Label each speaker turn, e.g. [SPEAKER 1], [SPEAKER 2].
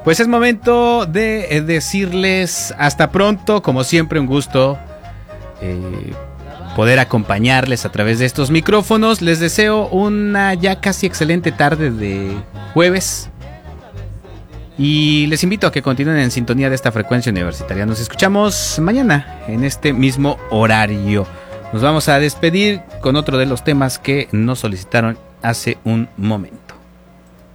[SPEAKER 1] Pues es momento de decirles hasta pronto. Como siempre, un gusto poder acompañarles a través de estos micrófonos. Les deseo una ya casi excelente tarde de jueves. Y les invito a que continúen en sintonía de esta frecuencia universitaria. Nos escuchamos mañana en este mismo horario. Nos vamos a despedir con otro de los temas que nos solicitaron hace un momento.